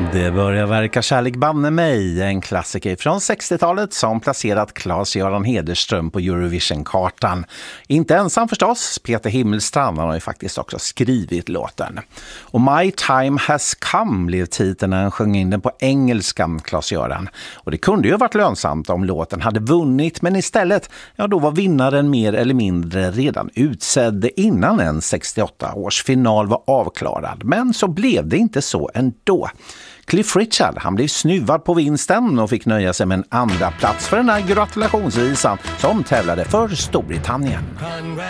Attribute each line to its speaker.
Speaker 1: Det börjar verka kärlek banne mig, en klassiker från 60-talet som placerat Claes-Göran Hederström på Eurovision-kartan. Inte ensam förstås, Peter Himmelstrand har ju faktiskt också skrivit låten. Och My Time Has Come blev titeln när han sjöng in den på engelska, Claes-Göran. Och det kunde ju varit lönsamt om låten hade vunnit, men istället, ja då var vinnaren mer eller mindre redan utsedd innan en 68 års final var avklarad. Men så blev det inte så ändå. Cliff Richard, han blev snuvad på vinsten och fick nöja sig med en andra plats för den här gratulationsvisan som tävlade för Storbritannien.